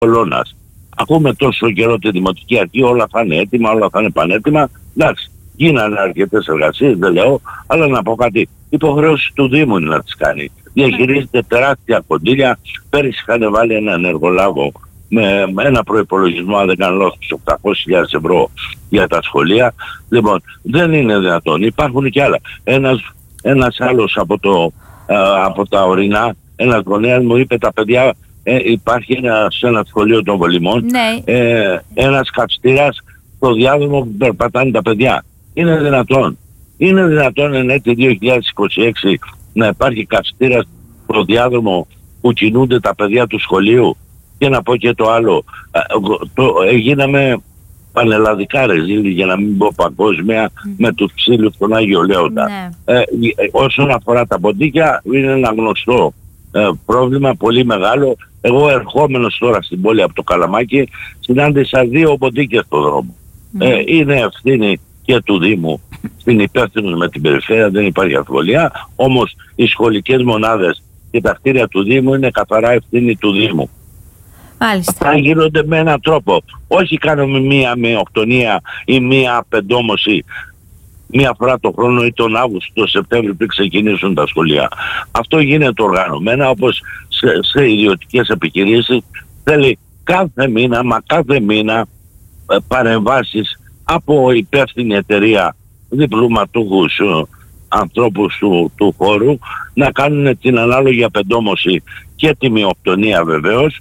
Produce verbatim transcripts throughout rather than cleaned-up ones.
κολόνας. Ακούμε τόσο καιρό τη Δημοτική Αρχή, όλα θα είναι έτοιμα, όλα θα είναι πανέτοιμα. Εντάξει, γίνανε αρκετές εργασίες, δεν λέω, αλλά να πω κάτι. Υποχρέωση του Δήμου είναι να τις κάνει. Διαχειρίζεται τεράστια κονδύλια. Πέρυσι είχαν βάλει έναν εργολάβο με, με ένα προϋπολογισμό, αν δεν κάνω λάθος, οκτακόσιες χιλιάδες ευρώ για τα σχολεία. Λοιπόν, δεν είναι δυνατόν. Υπάρχουν και άλλα. Ένας, ένας άλλος από, το, α, από τα ορεινά, ένας γονέας μου είπε τα παιδιά, ε, υπάρχει ένα, σε ένα σχολείο των Βολημών, ναι. ε, ένας καυστήρας στο διάδρομο που περπατάνε τα παιδιά. Είναι δυνατόν. Είναι δυνατόν εν έτη δύο χιλιάδες είκοσι έξι να υπάρχει καυστήρας στο διάδρομο που κινούνται τα παιδιά του σχολείου? Και να πω και το άλλο, το, γίναμε πανελλαδικά ρεζίλοι, για να μην πω παγκόσμια, mm. με τους ξύλους στον Άγιο Λέοντα. Ναι. Ε, όσον αφορά τα ποντίκια, είναι ένα γνωστό ε, πρόβλημα, πολύ μεγάλο. Εγώ ερχόμενος τώρα στην πόλη από το Καλαμάκι, συνάντησα δύο ποντίκια στον δρόμο. Mm. Ε, είναι ευθύνη και του Δήμου, στην υπεύθυνος με την περιφέρεια, δεν υπάρχει αμφιβολία, όμως οι σχολικές μονάδες και τα κτίρια του Δήμου είναι καθαρά ευθύνη του Δήμου. Μάλιστα. Θα γίνονται με έναν τρόπο. Όχι κάνουμε μία με οκτονία ή μία απεντόμωση μία φορά το χρόνο ή τον Αύγουστο, τον Σεπτέμβριο πριν ξεκινήσουν τα σχολεία. Αυτό γίνεται οργανωμένα, όπως σε, σε ιδιωτικές επιχειρήσεις. Θέλει κάθε μήνα, μα κάθε μήνα ε, παρεμβάσεις από υπεύθυνη εταιρεία, διπλωματούχους ε, ανθρώπους του, του χώρου, να κάνουν την ανάλογη απεντόμωση και τη μειοκτονία βεβαίως.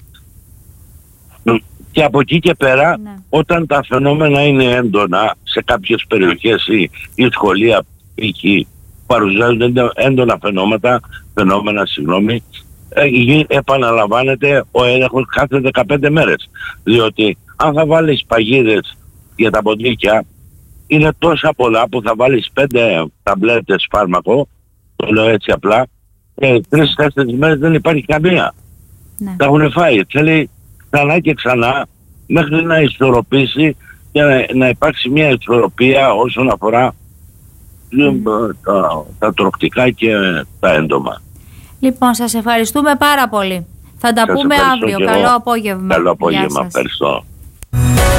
Και από εκεί και πέρα, ναι. όταν τα φαινόμενα είναι έντονα σε κάποιες περιοχές ή, ή σχολεία π.χ. παρουσιάζονται έντονα φαινόμενα, φαινόμενα συγγνώμη, ε, επαναλαμβάνεται ο έλεγχος κάθε δεκαπέντε μέρες. Διότι αν θα βάλεις παγίδες για τα ποντίκια, είναι τόσα πολλά που θα βάλεις πέντε ταμπλέτες φάρμακο, το λέω έτσι απλά, και τρεις-τέσσερις μέρες δεν υπάρχει καμία. Ναι. Τα έχουν φάει. Θέλει ξανά και ξανά μέχρι να ισορροπήσει και να, να υπάρξει μια ισορροπία όσον αφορά mm. τα, τα τροκτικά και τα έντομα. Λοιπόν, σας ευχαριστούμε πάρα πολύ. Θα τα σας πούμε αύριο. Καλό απόγευμα. Καλό απόγευμα. Ευχαριστώ.